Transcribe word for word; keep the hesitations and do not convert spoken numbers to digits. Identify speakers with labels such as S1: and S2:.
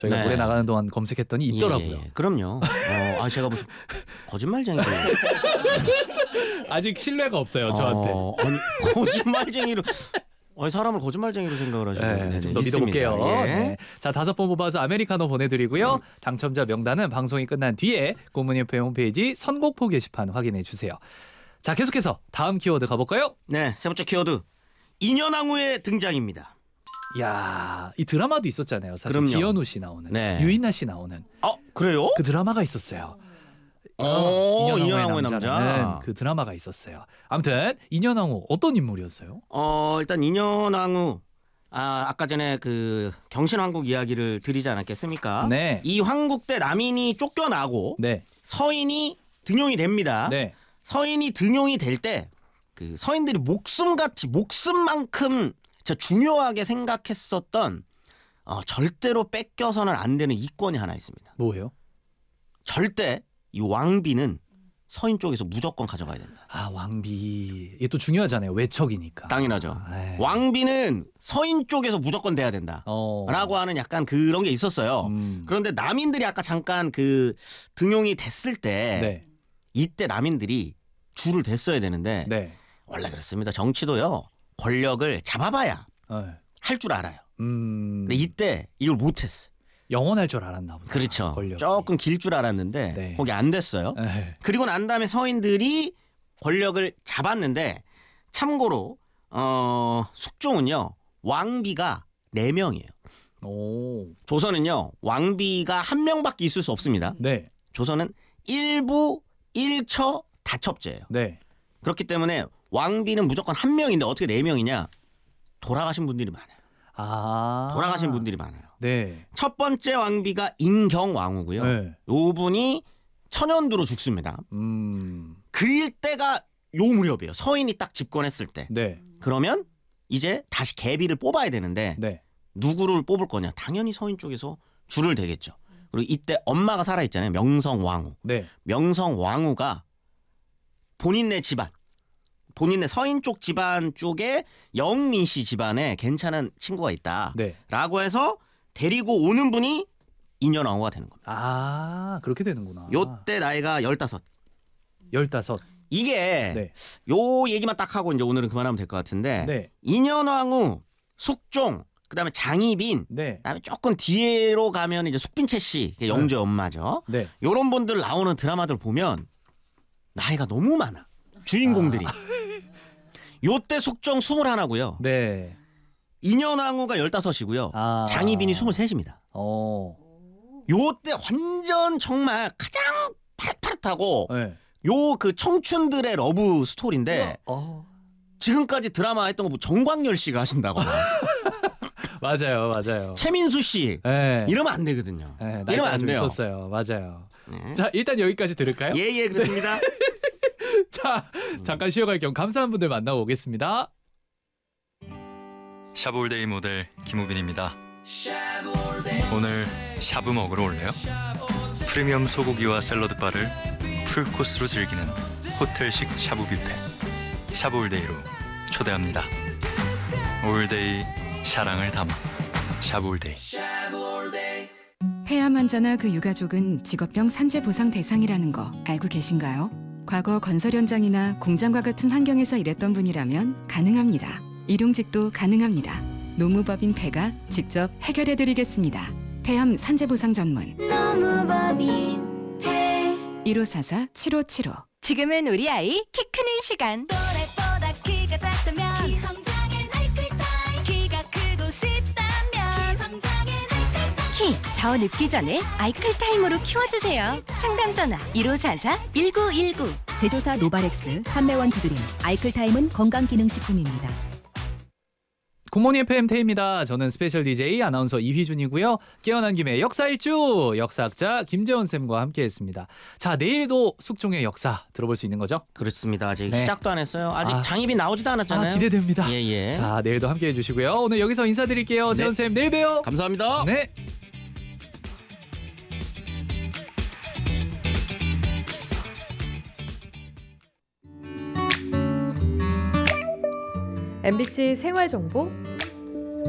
S1: 저희가
S2: 네.
S1: 노래 나가는 동안 검색했더니 있더라고요.
S2: 예, 예. 그럼요. 어, 아 제가 무슨 거짓말쟁이로
S1: 아직 신뢰가 없어요 저한테.
S2: 어, 아니, 거짓말쟁이로 아니, 사람을 거짓말쟁이로 생각을 하시는
S1: 네,
S2: 네,
S1: 좀 더
S2: 있습니다.
S1: 믿어볼게요.
S2: 예.
S1: 네. 자, 다섯 번 뽑아서 아메리카노 보내드리고요. 음. 당첨자 명단은 방송이 끝난 뒤에 고문이 에프엠 홈페이지 선곡표 게시판 확인해 주세요. 자, 계속해서 다음 키워드 가볼까요?
S2: 네, 세 번째 키워드 인현왕후의 등장입니다.
S1: 이야, 이 드라마도 있었잖아요. 사실
S2: 그럼요.
S1: 지현우 씨 나오는,
S2: 네.
S1: 유인나 씨 나오는.
S2: 어, 그래요?
S1: 그 드라마가 있었어요.
S2: 어,
S1: 인현왕후의
S2: 인현왕후의
S1: 남자라는
S2: 남자.
S1: 그 드라마가 있었어요. 아무튼 인현왕후 어떤 인물이었어요?
S2: 어, 일단 인현왕후 아, 아까 전에 그 경신왕국 이야기를 드리지 않았겠습니까?
S1: 네.
S2: 이 황국 때 남인이 쫓겨나고
S1: 네.
S2: 서인이 등용이 됩니다.
S1: 네.
S2: 서인이 등용이 될 때 그 서인들이 목숨같이 목숨만큼 진짜 중요하게 생각했었던 어, 절대로 뺏겨서는 안 되는 이권이 하나 있습니다.
S1: 뭐예요?
S2: 절대 이 왕비는 서인 쪽에서 무조건 가져가야 된다.
S1: 아, 왕비. 이게 또 중요하잖아요. 외척이니까.
S2: 당연하죠.
S1: 에이.
S2: 왕비는 서인 쪽에서 무조건 돼야 된다.
S1: 어.
S2: 라고 하는 약간 그런 게 있었어요.
S1: 음.
S2: 그런데 남인들이 아까 잠깐 그 등용이 됐을 때
S1: 네.
S2: 이때 남인들이 줄을 댔어야 되는데
S1: 네.
S2: 원래 그렇습니다. 정치도요. 권력을 잡아봐야
S1: 네.
S2: 할 줄 알아요.
S1: 음.
S2: 근데 이때 이걸 못했어.
S1: 영원할 줄 알았나 보다.
S2: 그렇죠.
S1: 권력이.
S2: 조금 길 줄 알았는데
S1: 네.
S2: 거기 안 됐어요.
S1: 에이.
S2: 그리고 난 다음에 서인들이 권력을 잡았는데 참고로 어, 숙종은요. 왕비가 네 명이에요.
S1: 오.
S2: 조선은요. 왕비가 한 명밖에 있을 수 없습니다.
S1: 네.
S2: 조선은 일부 일처 다첩제예요.
S1: 네.
S2: 그렇기 때문에 왕비는 무조건 한 명인데 어떻게 네 명이냐? 돌아가신 분들이 많아요.
S1: 아.
S2: 돌아가신 분들이 많아요.
S1: 네.
S2: 첫 번째 왕비가 인경왕후고요.
S1: 네.
S2: 요 분이 천연두로 죽습니다.
S1: 음.
S2: 그때가 요 무렵이에요. 서인이 딱 집권했을 때.
S1: 네.
S2: 그러면 이제 다시 계비를 뽑아야 되는데
S1: 네.
S2: 누구를 뽑을 거냐? 당연히 서인 쪽에서 줄을 대겠죠. 그리고 이때 엄마가 살아있잖아요. 명성왕후.
S1: 네.
S2: 명성왕후가 본인네 집안, 본인네 서인 쪽 집안 쪽에 영민 씨 집안에 괜찮은 친구가 있다.
S1: 네.
S2: 라고 해서 데리고 오는 분이 인현왕후가 되는 겁니다.
S1: 아, 그렇게 되는구나.
S2: 요때 나이가 열다섯.
S1: 열다섯.
S2: 이게
S1: 네.
S2: 요 얘기만 딱 하고 이제 오늘은 그만하면 될 것 같은데
S1: 네.
S2: 인현왕후, 숙종, 그다음에 장희빈,
S1: 네.
S2: 그다음에 조금 뒤로 가면 이제 숙빈채 씨, 영조의 엄마죠.
S1: 네.
S2: 요런 분들 나오는 드라마들 보면 나이가 너무 많아. 주인공들이.
S1: 아.
S2: 요때 숙종 스물하나고요.
S1: 네.
S2: 인현왕후가 열다섯이고요.
S1: 아.
S2: 장희빈이 스물셋입니다.
S1: 어.
S2: 요때 완전 정말 가장 파릇파릇하고
S1: 네.
S2: 요 그 청춘들의 러브 스토리인데
S1: 어.
S2: 지금까지 드라마 했던 거 뭐 정광열 씨가 하신다거나
S1: 맞아요. 맞아요.
S2: 최민수 씨
S1: 네.
S2: 이러면 안 되거든요.
S1: 네,
S2: 이러면 안 돼요.
S1: 있었어요. 맞아요.
S2: 네.
S1: 자, 일단 여기까지 들을까요?
S2: 예예 그렇습니다.
S1: 자, 잠깐 쉬어갈 겸 감사한 분들 만나고 오겠습니다.
S3: 샤브올데이 모델 김우빈입니다. 오늘 샤브 먹으러 올래요? 프리미엄 소고기와 샐러드 바를 풀코스로 즐기는 호텔식 샤브 뷔페 샤브올데이로 초대합니다. 올데이 사랑을 담아 샤브올데이.
S4: 폐암 환자나 그 유가족은 직업병 산재 보상 대상이라는 거 알고 계신가요? 과거 건설 현장이나 공장과 같은 환경에서 일했던 분이라면 가능합니다. 일용직도 가능합니다. 노무법인 폐가 직접 해결해드리겠습니다. 폐암 산재 보상 전문
S5: 노무법인 폐
S4: 일오사사 칠오칠오.
S5: 지금은 우리 아이 키 크는 시간. 또래보다 키가 작다면 키 성장엔 아이클타임. 키가 크고 싶다면 키 성장엔 아이클타임. 키 더 늙기 전에 아이클타임으로 키워주세요. 상담 전화 일오사사 일구일구.
S6: 제조사 노바렉스, 판매원 두드림, 아이클타임은 건강기능식품입니다.
S1: 굿모닝 에프엠 태입니다. 저는 스페셜 디제이 아나운서 이휘준이고요. 깨어난 김에 역사 일주 역사학자 김재원 쌤과 함께했습니다. 자, 내일도 숙종의 역사 들어볼 수 있는 거죠?
S2: 그렇습니다. 아직
S1: 네.
S2: 시작도 안 했어요. 아직
S1: 아.
S2: 장희빈 나오지도 않았잖아요.
S1: 아, 기대됩니다.
S2: 예예.
S1: 자, 내일도 함께해 주시고요. 오늘 여기서 인사드릴게요.
S2: 네.
S1: 재원 쌤, 내일 봬요.
S2: 감사합니다.
S1: 네.
S7: 엠비씨 생활정보